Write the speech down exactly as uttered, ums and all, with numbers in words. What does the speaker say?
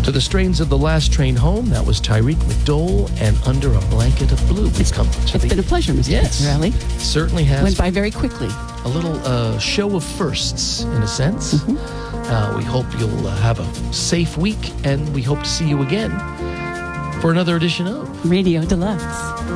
To the strains of The Last Train Home, that was Tyreek McDowell and Under a Blanket of Blue. We've come to It's the, been a pleasure, Mister Yes. Pizzarelli. Certainly has. Went by very quickly. A little uh, show of firsts, in a sense. Mm-hmm. Uh, we hope you'll uh, have a safe week, and we hope to see you again for another edition of Radio Deluxe.